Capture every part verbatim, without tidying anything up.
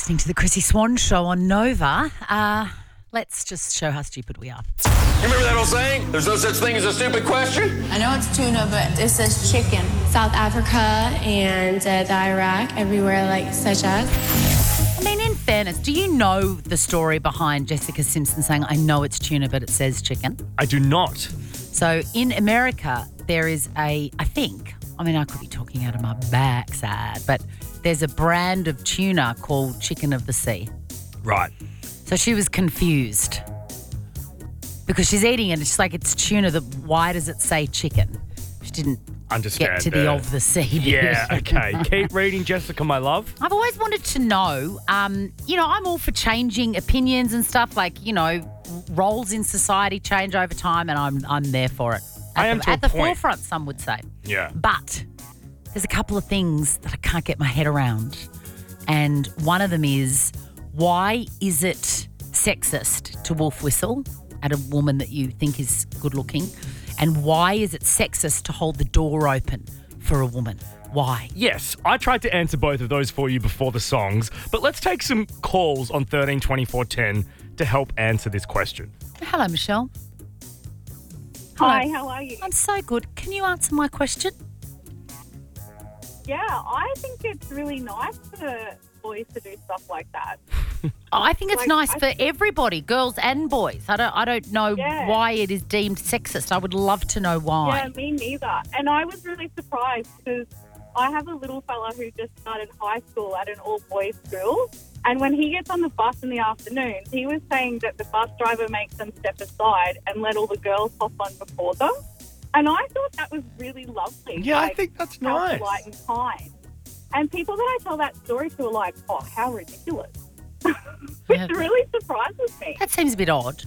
listening to the Chrissy Swan Show on Nova. Uh, let's just show how stupid we are. You remember that old saying? There's no such thing as a stupid question? I know it's tuna, but it says chicken. South Africa and uh, the Iraq, everywhere like such as. I mean, in fairness, do you know the story behind Jessica Simpson saying, I know it's tuna, but it says chicken? I do not. So in America, there is a, I think, I mean, I could be talking out of my backside, but there's a brand of tuna called Chicken of the Sea. Right. So she was confused because she's eating it. It's like it's tuna. The, why does it say chicken? She didn't Understand get to the the- of the sea. Yeah, okay. Keep reading, Jessica, my love. I've always wanted to know, um, you know, I'm all for changing opinions and stuff, like, you know, roles in society change over time, and I'm I'm there for it. At I am the, to a at the point. forefront, some would say. Yeah. But there's a couple of things that I can't get my head around. And one of them is, why is it sexist to wolf whistle at a woman that you think is good looking? And why is it sexist to hold the door open for a woman? Why? Yes, I tried to answer both of those for you before the songs, but let's take some calls on thirteen twenty-four ten to help answer this question. Hello, Michelle. Hi, Hello. how are you? I'm so good. Can you answer my question? Yeah, I think it's really nice for boys to do stuff like that. Oh, I think it's Like, nice I for think- everybody, girls and boys. I don't I don't know Yeah. why it is deemed sexist. I would love to know why. Yeah, me neither. And I was really surprised because I have a little fella who just started high school at an all-boys school. And when he gets on the bus in the afternoon, he was saying that the bus driver makes them step aside and let all the girls hop on before them. And I thought that was really lovely. Yeah, I like, think that's how nice. polite and kind. And people that I tell that story to are like, oh, how ridiculous. Which Yeah. really surprises me. That seems a bit odd.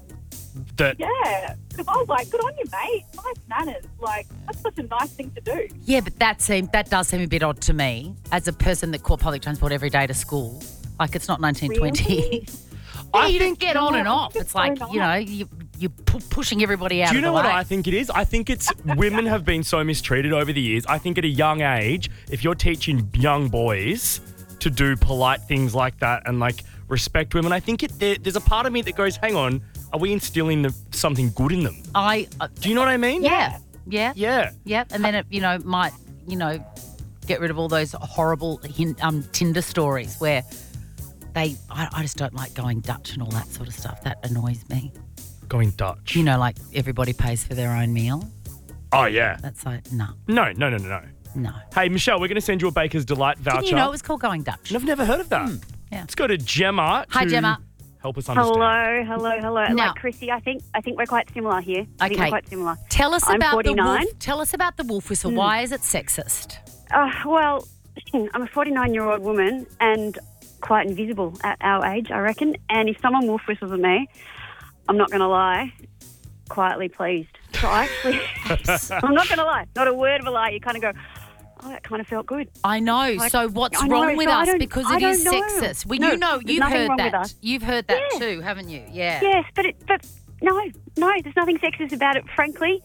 That Yeah, because I was like, good on you, mate. Nice manners. Like, that's such a nice thing to do. Yeah, but that seem that does seem a bit odd to me as a person that caught public transport every day to school. Like, it's not nineteen twenty. Really? I you think just get on yeah, and I off. think It's it's like, so you know, you, you're pu- pushing everybody out Do you of know the what way. I think it is? I think it's women have been so mistreated over the years. I think at a young age, if you're teaching young boys to do polite things like that and like respect women, I think it there, there's a part of me that goes, hang on, are we instilling the, something good in them? I, uh, Do you know what I mean? yeah, yeah, Yeah. yeah. And then it, you know, might, you know, get rid of all those horrible hin- um, Tinder stories where they, I, I just don't like going Dutch and all that sort of stuff. That annoys me. Going Dutch. You know, like everybody pays for their own meal. Oh, yeah. That's like, no, No, no, no, no, no. no. Hey, Michelle, we're going to send you a Baker's Delight voucher. Didn't you know it was called going Dutch? I've never heard of that. yeah. Let's go to Gemma. Hi, to Gemma. Help us understand. Hello, hello, hello. Now- like Chrissy, I think I think we're quite similar here. I think Okay. we're quite similar. Tell us I'm about the forty-nine. wolf. Tell us about the wolf whistle. Why is it sexist? Uh, well, I'm a forty-nine-year-old woman and quite invisible at our age, I reckon. And if someone wolf whistles at me, I'm not going to lie, quietly pleased. So I actually, I'm not going to lie, not a word of a lie. You kind of go, oh, that kind of felt good. I know. Like, so what's I know, wrong with so I us? don't- Because I it is don't know. sexist. Well, No, you know, there's you've nothing heard wrong with that. us. You've heard that Yeah. too, haven't you? Yeah. Yes, but it, but no, no, there's nothing sexist about it. Frankly,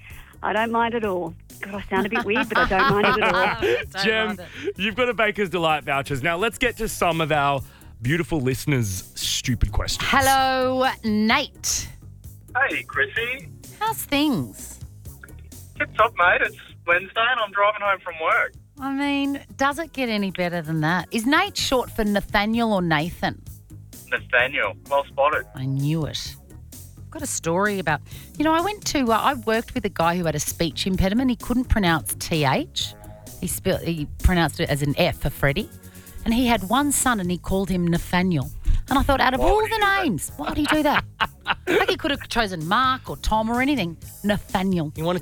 I don't mind at all. God, I sound a bit weird, but I don't mind it at all. Don't Gem, mind it. you've got a Baker's Delight vouchers. Now let's get to some of our beautiful listeners' stupid questions. Hello, Nate. Hey, Chrissy. How's things? Tip top, mate. It's Wednesday and I'm driving home from work. I mean, does it get any better than that? Is Nate short for Nathaniel or Nathan? Nathaniel, well spotted. I knew it. I've got a story about, you know, I went to, uh, I worked with a guy who had a speech impediment. He couldn't pronounce T H. He, spelled, he pronounced it as an F for Freddie. And he had one son and he called him Nathaniel. And I thought, out of Why all would he the do that? names, why would he do that? Like he could have chosen Mark or Tom or anything. Nathaniel. You wanted